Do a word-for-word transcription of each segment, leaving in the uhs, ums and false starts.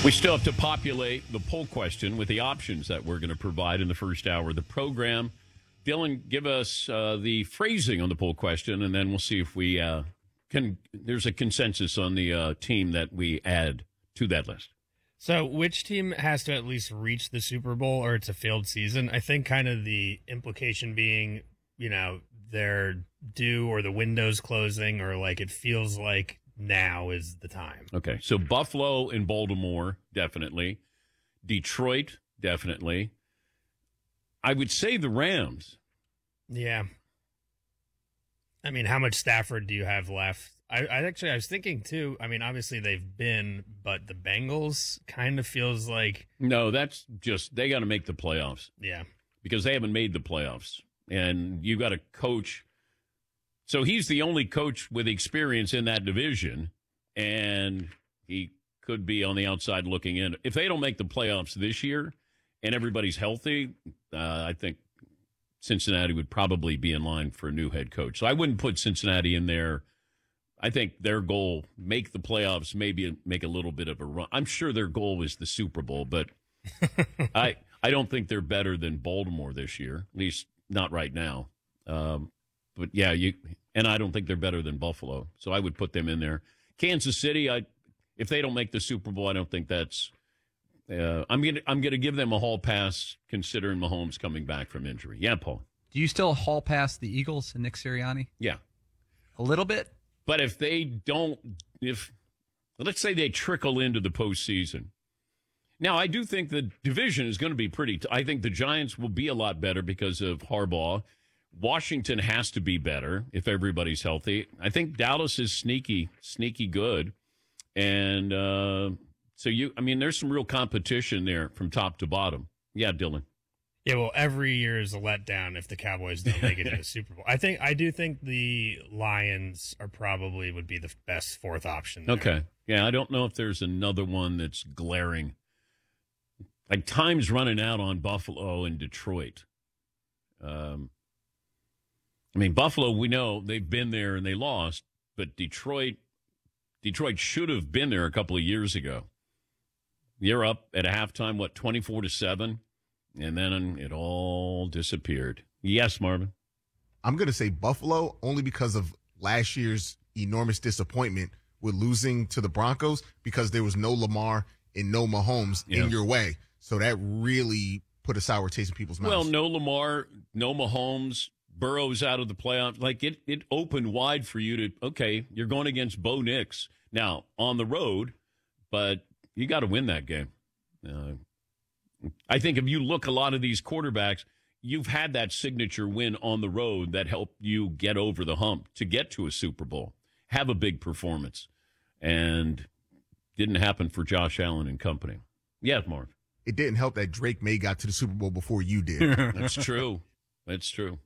We still have to populate the poll question with the options that we're going to provide in the first hour of the program. Dylan, give us uh, the phrasing on the poll question, and then we'll see if we uh, can. There's a consensus on the uh, team that we add to that list. So which team has to at least reach the Super Bowl or it's a failed season? I think kind of the implication being, you know, they're due or the window's closing or like it feels like now is the time. Okay, so Buffalo and Baltimore, definitely. Detroit, definitely. I would say the Rams. Yeah. I mean, how much Stafford do you have left? I, I actually, I was thinking, too, I mean, obviously they've been, but the Bengals kind of feels like... No, that's just, they got to make the playoffs. Yeah. Because they haven't made the playoffs. And you got a coach... So he's the only coach with experience in that division, and he could be on the outside looking in. If they don't make the playoffs this year and everybody's healthy, uh, I think Cincinnati would probably be in line for a new head coach. So I wouldn't put Cincinnati in there. I think their goal, make the playoffs, maybe make a little bit of a run. I'm sure their goal is the Super Bowl, but I I don't think they're better than Baltimore this year, at least not right now. Um But, yeah, you and I don't think they're better than Buffalo, so I would put them in there. Kansas City, I if they don't make the Super Bowl, I don't think that's uh, – I'm going to I'm gonna give them a hall pass considering Mahomes coming back from injury. Yeah, Paul. Do you still hall pass the Eagles and Nick Sirianni? Yeah. A little bit? But if they don't – if let's say they trickle into the postseason. Now, I do think the division is going to be pretty – I think the Giants will be a lot better because of Harbaugh. Washington has to be better if everybody's healthy. I think Dallas is sneaky, sneaky good. And uh, so, you, I mean, there's some real competition there from top to bottom. Yeah, Dylan. Yeah, well, every year is a letdown if the Cowboys don't make it to the Super Bowl. I think I do think the Lions are probably would be the best fourth option there. Okay. Yeah, I don't know if there's another one that's glaring. Like, time's running out on Buffalo and Detroit. Um I mean, Buffalo, we know they've been there and they lost, but Detroit, Detroit should have been there a couple of years ago. You're up at a halftime, what, twenty-four to seven, and then it all disappeared. Yes, Marvin. I'm going to say Buffalo only because of last year's enormous disappointment with losing to the Broncos because there was no Lamar and no Mahomes Yeah. in your way. So that really put a sour taste in people's mouths. Well, no Lamar, no Mahomes. Burrow's out of the playoffs. Like, it, it opened wide for you to, okay, you're going against Bo Nix. Now, on the road, but you got to win that game. Uh, I think if you look a lot of these quarterbacks, you've had that signature win on the road that helped you get over the hump to get to a Super Bowl, have a big performance. And didn't happen for Josh Allen and company. Yeah, Marv. It didn't help that Drake May got to the Super Bowl before you did. That's true. That's true.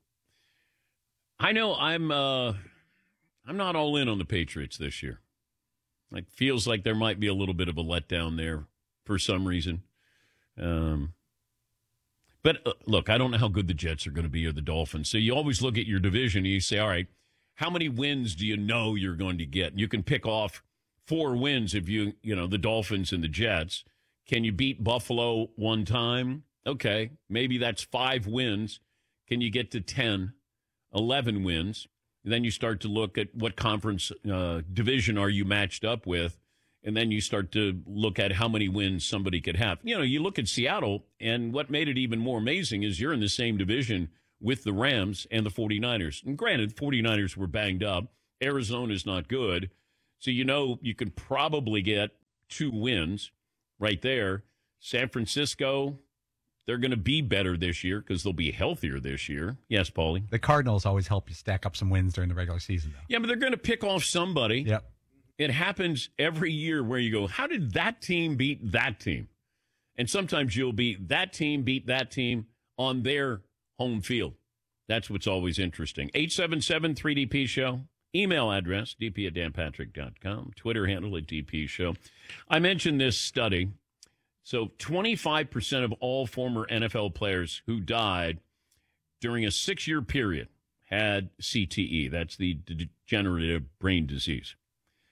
I know I'm uh, I'm not all in on the Patriots this year. It feels like there might be a little bit of a letdown there for some reason. Um, but uh, look, I don't know how good the Jets are going to be or the Dolphins. So you always look at your division and you say, all right, how many wins do you know you're going to get? You can pick off four wins if you, you know, the Dolphins and the Jets. Can you beat Buffalo one time? Okay, maybe that's five wins. Can you get to ten? eleven wins, and then you start to look at what conference uh, division are you matched up with, and then you start to look at how many wins somebody could have. You know, you look at Seattle, and what made it even more amazing is you're in the same division with the Rams and the 49ers. And granted, 49ers were banged up. Arizona's not good. So you know you could probably get two wins right there. San Francisco, they're going to be better this year because they'll be healthier this year. Yes, Paulie? The Cardinals always help you stack up some wins during the regular season, though. Yeah, but they're going to pick off somebody. Yep. It happens every year where you go, how did that team beat that team? And sometimes you'll beat that team, beat that team on their home field. That's what's always interesting. eight seven seven three D P Show. Email address, d p at dan patrick dot com. Twitter handle at D P Show. I mentioned this study. So twenty-five percent of all former N F L players who died during a six-year period had C T E. That's the degenerative brain disease.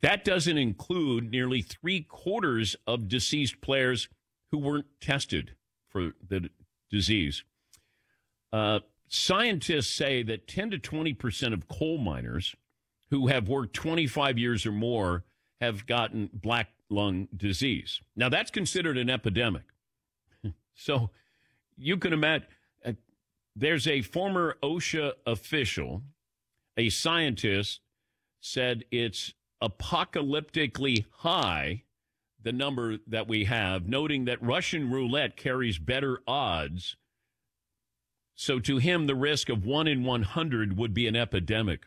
That doesn't include nearly three quarters of deceased players who weren't tested for the disease. Uh, scientists say that ten to twenty percent of coal miners who have worked twenty-five years or more have gotten black lung disease. Now, that's considered an epidemic. So you can imagine, uh, there's a former OSHA official, a scientist, said it's apocalyptically high, the number that we have, noting that Russian roulette carries better odds. So to him, the risk of one in one hundred would be an epidemic.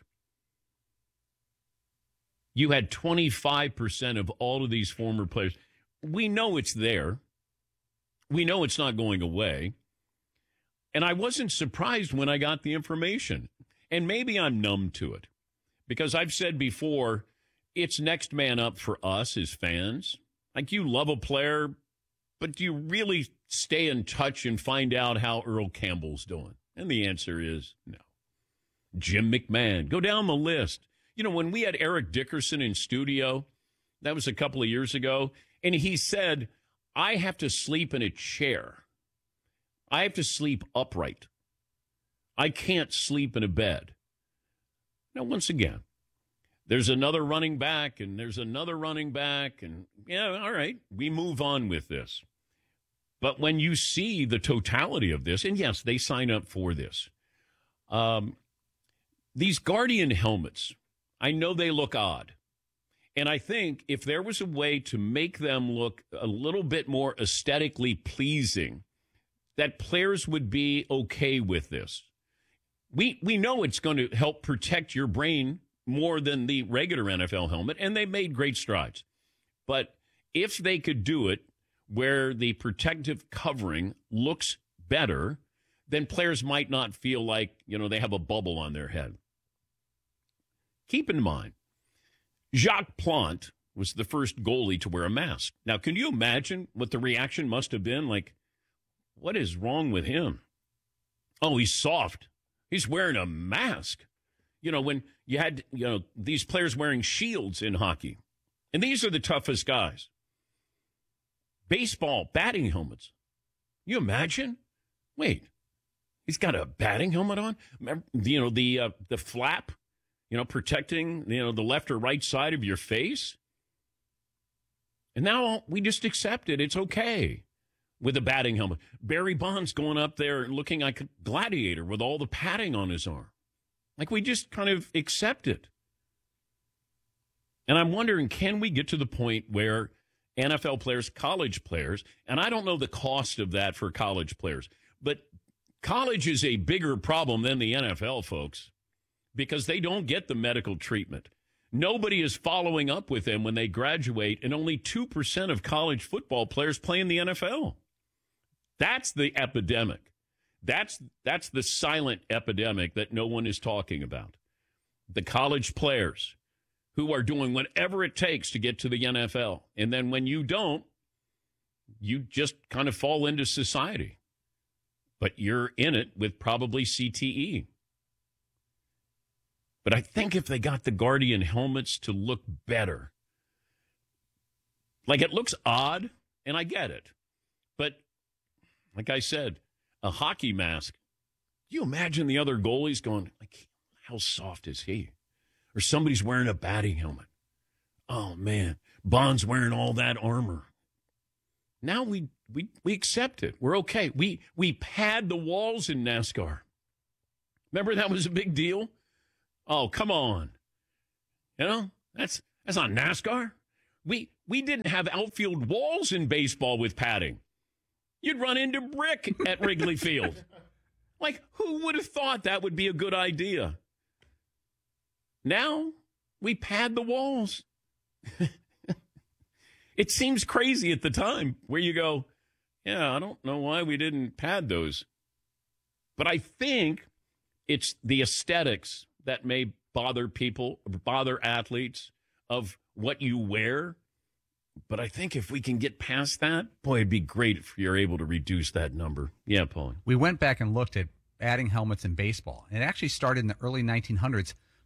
You had twenty-five percent of all of these former players. We know it's there. We know it's not going away. And I wasn't surprised when I got the information. And maybe I'm numb to it. Because I've said before, it's next man up for us as fans. Like, you love a player, but do you really stay in touch and find out how Earl Campbell's doing? And the answer is no. Jim McMahon. Go down the list. You know, when we had Eric Dickerson in studio, that was a couple of years ago, and he said, I have to sleep in a chair. I have to sleep upright. I can't sleep in a bed. Now, once again, there's another running back, and there's another running back, and yeah, all right, we move on with this. But when you see the totality of this, and yes, they sign up for this, um, these Guardian helmets, I know they look odd. And I think if there was a way to make them look a little bit more aesthetically pleasing, that players would be okay with this. We we know it's going to help protect your brain more than the regular N F L helmet, and they've made great strides. But if they could do it where the protective covering looks better, then players might not feel like, you know, they have a bubble on their head. Keep in mind, Jacques Plante was the first goalie to wear a mask. Now, can you imagine what the reaction must have been? Like, what is wrong with him? Oh, he's soft. He's wearing a mask. You know, when you had, you know, these players wearing shields in hockey, and these are the toughest guys. Baseball, batting helmets. You imagine? Wait, he's got a batting helmet on? Remember, you know, the uh, the flap? You know, protecting, you know, the left or right side of your face. And now we just accept it. It's okay with a batting helmet. Barry Bonds going up there and looking like a gladiator with all the padding on his arm. Like, we just kind of accept it. And I'm wondering, can we get to the point where N F L players, college players, and I don't know the cost of that for college players, but college is a bigger problem than the N F L, folks. Because they don't get the medical treatment. Nobody is following up with them when they graduate, and only two percent of college football players play in the N F L. That's the epidemic. That's that's the silent epidemic that no one is talking about. The college players who are doing whatever it takes to get to the N F L. And then when you don't, you just kind of fall into society. But you're in it with probably C T E. But I think if they got the Guardian helmets to look better, like, it looks odd, and I get it. But like I said, a hockey mask, do you imagine the other goalies going, like, how soft is he? Or somebody's wearing a batting helmet. Oh, man, Bond's wearing all that armor. Now we we we accept it. We're okay. We we pad the walls in NASCAR. Remember that was a big deal? Oh, come on. You know, that's that's not NASCAR. We we didn't have outfield walls in baseball with padding. You'd run into brick at Wrigley Field. Like, who would have thought that would be a good idea? Now we pad the walls. It seems crazy at the time where you go, yeah, I don't know why we didn't pad those. But I think it's the aesthetics that may bother people, bother athletes, of what you wear. But I think if we can get past that, boy, it'd be great if you're able to reduce that number. Yeah, Paul. We went back and looked at batting helmets in baseball. It actually started in the early nineteen hundreds.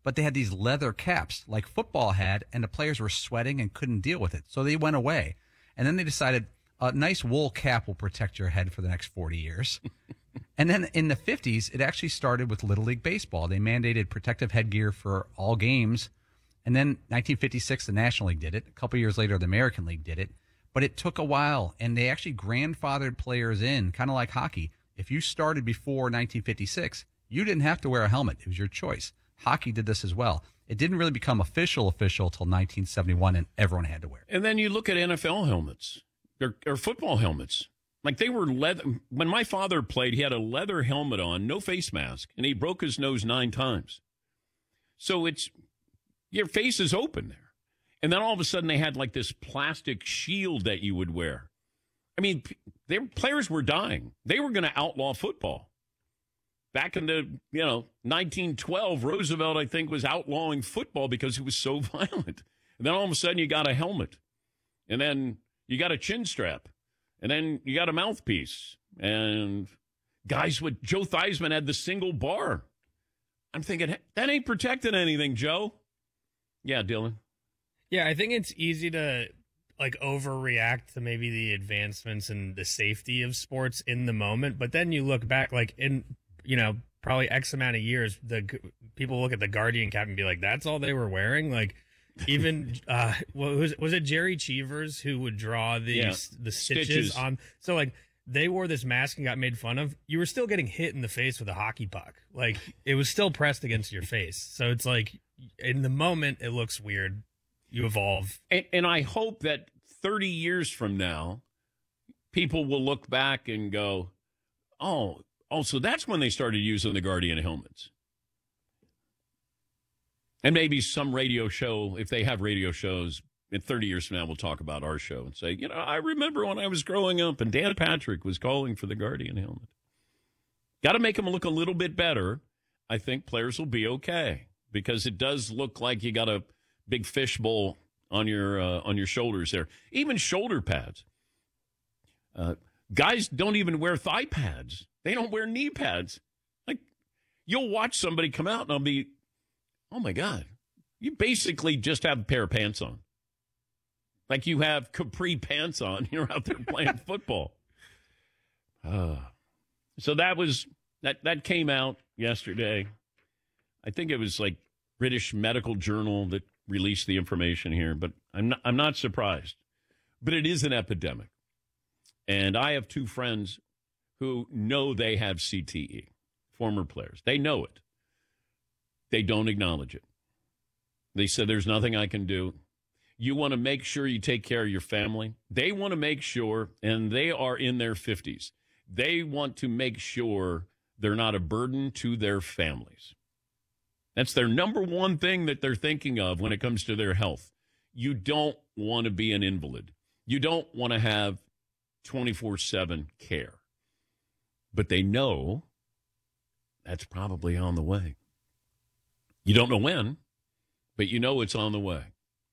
but they had these leather caps like football had, and the players were sweating and couldn't deal with it. So they went away. And then they decided a nice wool cap will protect your head for the next forty years. And then in the fifties, it actually started with Little League Baseball. They mandated protective headgear for all games. And then nineteen fifty-six, the National League did it. A couple years later, the American League did it. But it took a while, and they actually grandfathered players in, kind of like hockey. If you started before nineteen fifty-six, you didn't have to wear a helmet. It was your choice. Hockey did this as well. It didn't really become official official until nineteen seventy-one, and everyone had to wear it. And then you look at N F L helmets or, or football helmets. Like they were leather. When my father played, he had a leather helmet on, no face mask, and he broke his nose nine times. So it's your face is open there. And then all of a sudden they had like this plastic shield that you would wear. I mean, their players were dying. They were going to outlaw football. Back in the, you know, nineteen twelve, Roosevelt, I think, was outlawing football because it was so violent. And then all of a sudden you got a helmet. And then you got a chin strap. And then you got a mouthpiece. And guys with Joe Theismann had the single bar. I'm thinking, that ain't protecting anything, Joe. Yeah, Dylan. Yeah, I think it's easy to like overreact to maybe the advancements and the safety of sports in the moment, but then you look back, like in you know probably X amount of years, the people look at the Guardian cap and be like, "That's all they were wearing." Like even uh, what was was it Jerry Cheevers who would draw the Yeah. the stitches, Stitches. on? So like they wore this mask and got made fun of. You were still getting hit in the face with a hockey puck. Like it was still pressed against your face. So it's like in the moment it looks weird. You evolve. And, and I hope that thirty years from now, people will look back and go, oh, oh, so that's when they started using the Guardian helmets. And maybe some radio show, if they have radio shows, in thirty years from now, we'll talk about our show and say, you know, I remember when I was growing up and Dan Patrick was calling for the Guardian helmet. Got to make them look a little bit better. I think players will be okay because it does look like you got a big fishbowl on your uh, on your shoulders there. Even shoulder pads. Uh, guys don't even wear thigh pads. They don't wear knee pads. Like, you'll watch somebody come out and I'll be, oh, my God. You basically just have a pair of pants on. Like you have capri pants on. You're out there playing football. Uh, so that was, that, that came out yesterday. I think it was like British Medical Journal that released the information here, but I'm not, I'm not surprised. But it is an epidemic. And I have two friends who know they have C T E, former players. They know it. They don't acknowledge it. They said, there's nothing I can do. You want to make sure you take care of your family. They want to make sure, and they are in their fifties, they want to make sure they're not a burden to their families. That's their number one thing that they're thinking of when it comes to their health. You don't want to be an invalid. You don't want to have twenty-four seven care. But they know that's probably on the way. You don't know when, but you know it's on the way.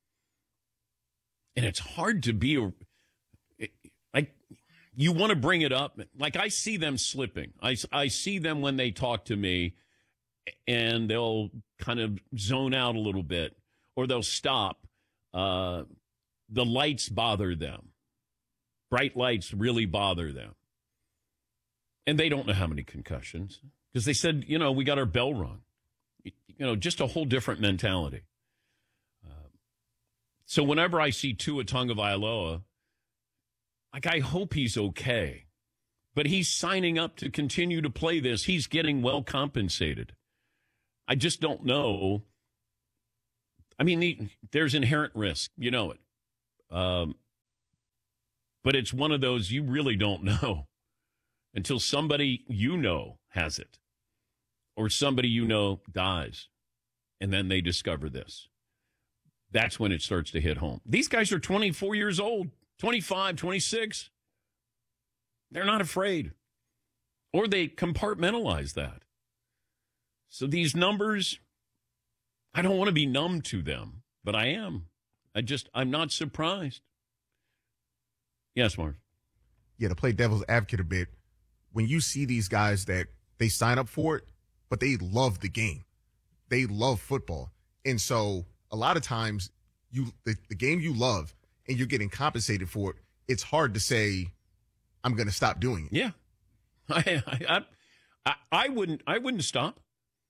And it's hard to be a, like, you want to bring it up. Like, I see them slipping. I, I see them when they talk to me, and they'll kind of zone out a little bit, or they'll stop. Uh, the lights bother them. Bright lights really bother them. And they don't know how many concussions, because they said, you know, we got our bell rung. You know, just a whole different mentality. Uh, so whenever I see Tua Tagovailoa, like, I hope he's okay. But he's signing up to continue to play this. He's getting well compensated. I just don't know. I mean, he, there's inherent risk. You know it. Um, but it's one of those you really don't know until somebody you know has it, or somebody you know dies, and then they discover this. That's when it starts to hit home. These guys are twenty-four years old, twenty-five, twenty-six. They're not afraid, or they compartmentalize that. So these numbers, I don't want to be numb to them, but I am. I just, I'm not surprised. Yes, Mark. Yeah, to play devil's advocate a bit, when you see these guys that they sign up for it, but they love the game. they love football. And so a lot of times you the, the game you love and you're getting compensated for it, it's hard to say, I'm going to stop doing it. Yeah. I, I, I, I wouldn't, I wouldn't stop.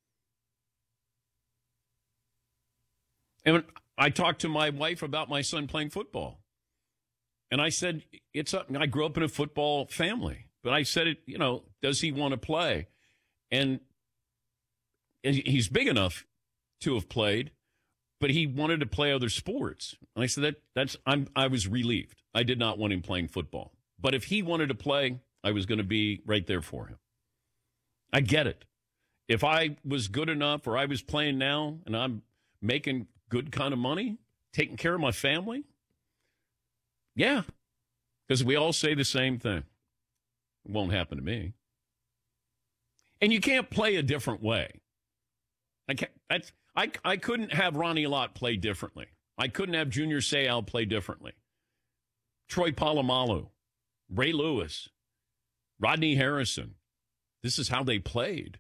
And I talked to my wife about my son playing football. And I said, it's up. I grew up in a football family, but I said, it, you know, does he want to play? And he's big enough to have played, but he wanted to play other sports. And I said, that that's, I'm, I was relieved. I did not want him playing football. But if he wanted to play, I was going to be right there for him. I get it. If I was good enough or I was playing now and I'm making good kind of money, taking care of my family, yeah, because we all say the same thing. It won't happen to me. And you can't play a different way. I can't, that's, I, I couldn't have Ronnie Lott play differently. I couldn't have Junior Seau play differently. Troy Polamalu, Ray Lewis, Rodney Harrison. This is how they played.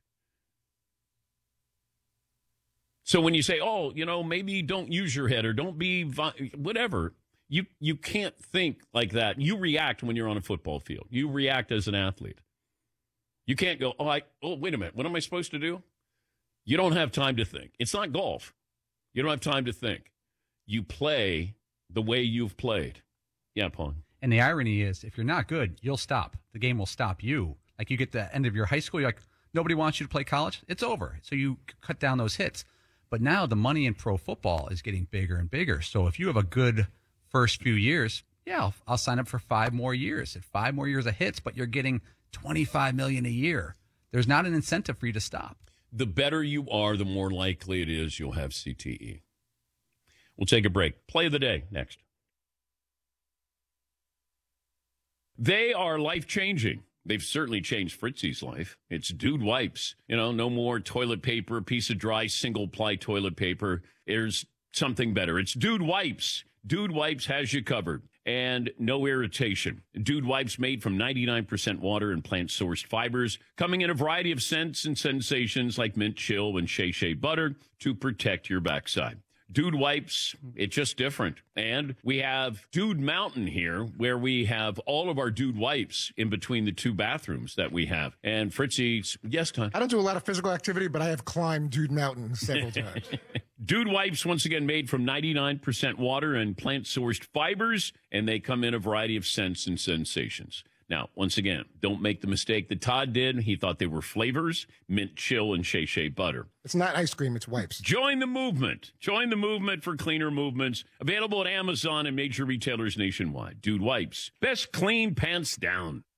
So when you say, oh, you know, maybe don't use your head or don't be vi- whatever, you you can't think like that. You react when you're on a football field. You react as an athlete. You can't go, oh, I, oh, wait a minute. What am I supposed to do? You don't have time to think. It's not golf. You don't have time to think. You play the way you've played. Yeah, Paul. And the irony is, if you're not good, you'll stop. The game will stop you. Like you get to the end of your high school, you're like, nobody wants you to play college. It's over. So you cut down those hits. But now the money in pro football is getting bigger and bigger. So if you have a good first few years, yeah, I'll, I'll sign up for five more years. At five more years of hits, but you're getting twenty-five million dollars a year. There's not an incentive for you to stop. The better you are, the more likely it is you'll have C T E. We'll take a break. Play of the day next. They are life-changing. They've certainly changed Fritzy's life. It's Dude Wipes. You know, no more toilet paper, piece of dry single-ply toilet paper. There's something better. It's Dude Wipes. Dude Wipes has you covered. And no irritation. Dude Wipes made from ninety-nine percent water and plant-sourced fibers, coming in a variety of scents and sensations like mint chill and shea shea butter to protect your backside. Dude Wipes, it's just different. And we have Dude Mountain here, where we have all of our Dude Wipes in between the two bathrooms that we have. And Fritzy's, yes, Tom? I don't do a lot of physical activity, but I have climbed Dude Mountain several times. Dude Wipes, once again, made from ninety-nine percent water and plant-sourced fibers, and they come in a variety of scents and sensations. Now, once again, don't make the mistake that Todd did. He thought they were flavors, mint chill and shea shea butter. It's not ice cream, it's wipes. Join the movement. Join the movement for cleaner movements. Available at Amazon and major retailers nationwide. Dude Wipes. Best clean pants down.